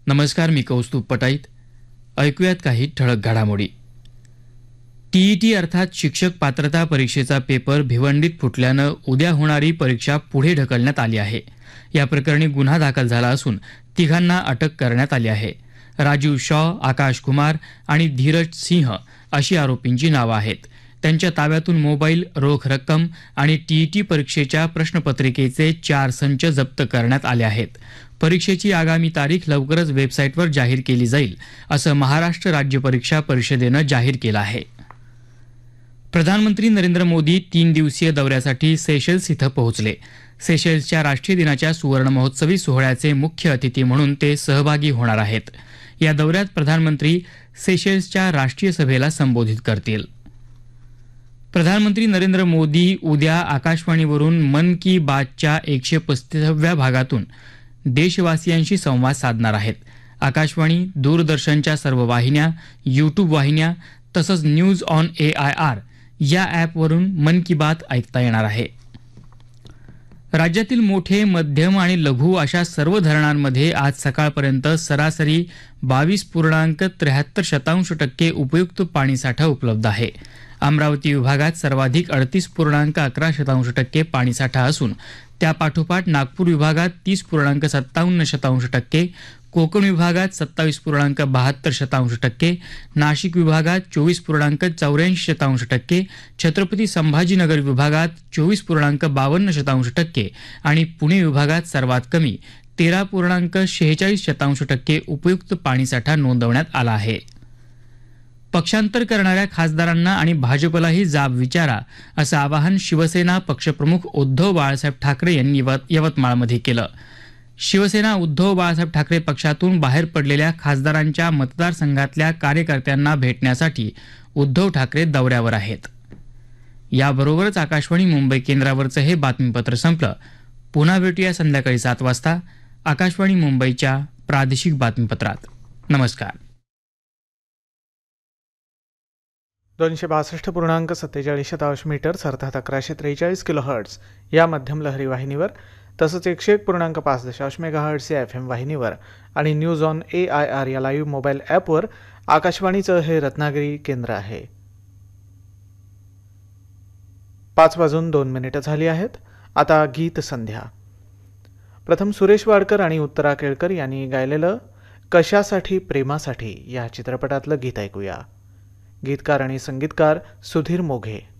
नमस्कार, मी कौस्तुभ पटाईत. ऐकूयात काही ठळक घडामोडी. टीईटी अर्थात शिक्षक पात्रता परीक्षेचा पेपर भिवंडीत फुटल्यानं उद्या होणारी परीक्षा पुढे ढकलण्यात आली आहे. या प्रकरणी गुन्हा दाखल झाला असून तिघांना अटक करण्यात आली आहे. राजीव शॉ, आकाश कुमार आणि धीरज सिंह अशी आरोपींची नावं आहेत. त्यांच्या ताब्यातून मोबाईल, रोख रक्कम आणि टीईटी परीक्षेच्या प्रश्नपत्रिकेचे 4 संच जप्त करण्यात आले आहेत. परीक्षेची आगामी तारीख लवकरच वेबसाईटवर जाहीर केली जाईल, असं महाराष्ट्र राज्य परीक्षा परिषदेनं जाहीर केलं आहे. प्रधानमंत्री नरेंद्र मोदी 3 दिवसीय दौऱ्यासाठी सेशेल्स इथं पोहोचले. सेशेल्सच्या राष्ट्रीय दिनाच्या सुवर्ण महोत्सवी सोहळ्याचे मुख्य अतिथी म्हणून ते सहभागी होणार आहेत. या दौऱ्यात प्रधानमंत्री सेशेल्सच्या राष्ट्रीय सभेला संबोधित करतील. प्रधानमंत्री नरेंद्र मोदी उद्या आकाशवाणीवरून मन की बातच्या 135व्या भागातून देशवासियांशी संवाद साधणार आहेत. आकाशवाणी, दूरदर्शनच्या सर्व वाहिन्या, यूट्यूब वाहिन्या तसंच न्यूज ऑन AIR या ॲपवरून मन की बात ऐकता येणार आहे. राज्यातील मोठे, मध्यम आणि लघु अशा सर्व धरणांमध्ये आज सकाळपर्यंत सरासरी 22.73% उपयुक्त पाणीसाठा उपलब्ध आहे. अमरावती विभागात सर्वाधिक 38.11% पाणीसाठा असून त्यापाठोपाठ नागपूर विभागात 30.57%, कोकण विभागात 27.72%, नाशिक विभागात 24.84%, छत्रपती संभाजीनगर विभागात 24.52% आणि पुणे विभागात सर्वात कमी 13.46% उपयुक्त पाणीसाठा नोंदवण्यात आला आहे. पक्षांतर करणाऱ्या खासदारांना आणि भाजपलाही जाब विचारा, असं आवाहन शिवसेना पक्षप्रमुख उद्धव बाळासाहेब ठाकरे यांनी यवतमाळमध्ये केलं. शिवसेना उद्धव बाळासाहेब ठाकरे पक्षातून बाहेर पडलेल्या खासदारांच्या मतदारसंघातल्या कार्यकर्त्यांना भेटण्यासाठी उद्धव ठाकरे दौऱ्यावर आहेत. याबरोबरच आकाशवाणी मुंबई केंद्रावरचं हे बातमीपत्र संपलं. पुन्हा भेटूया संध्याकाळी 7 वाजता आकाशवाणी मुंबईच्या प्रादेशिक बातमीपत्रात. नमस्कार. 262.47 मीटर्स अर्थात 1143 किलोहर्ट्ज या मध्यम लहरी वाहिनीवर तसंच 101.5 मेगाहर्ट्ज या FM वाहिनीवर आणि न्यूज ऑन AIR या लाईव्ह मोबाईल ॲपवर आकाशवाणीचं हे रत्नागिरी केंद्र आहे. 5:02 झाली आहेत. आता गीत संध्या. प्रथम सुरेश वाडकर आणि उत्तरा केळकर यांनी गायलेलं कशासाठी प्रेमासाठी या चित्रपटातलं गीत ऐकूया. गीतकार आणि संगीतकार सुधीर मोघे.